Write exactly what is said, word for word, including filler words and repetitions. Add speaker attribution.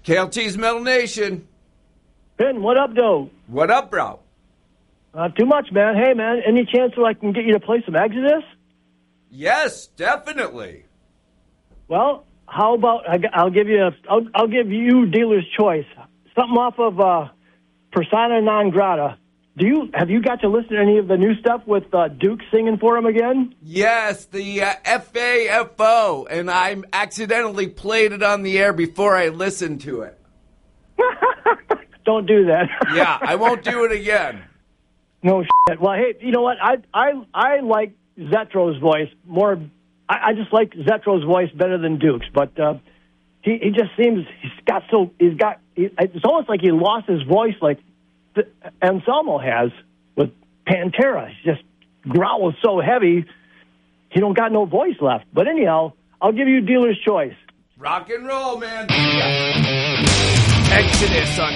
Speaker 1: K L T's Metal Nation.
Speaker 2: Ben, what up, though?
Speaker 1: What up, bro?
Speaker 2: Uh, too much, man. Hey, man, any chance that I can get you to play some Exodus?
Speaker 1: Yes, definitely.
Speaker 2: Well, how about I, I'll give you a, I'll, I'll give you dealer's choice. Something off of uh, Persona Non Grata. Do you have you got to listen to any of the new stuff with uh, Duke singing for him again?
Speaker 1: Yes, the uh, F A F O, and I accidentally played it on the air before I listened to it.
Speaker 2: Don't do that.
Speaker 1: Yeah, I won't do it again.
Speaker 2: No shit. Well, hey, you know what? I I I like Zetro's voice more. I, I just like Zetro's voice better than Duke's, but uh, he he just seems he's got so he's got. He, it's almost like he lost his voice, like the, Anselmo has with Pantera. He just growls so heavy, he don't got no voice left. But anyhow, I'll give you dealer's choice.
Speaker 1: Rock and roll, man. Exodus on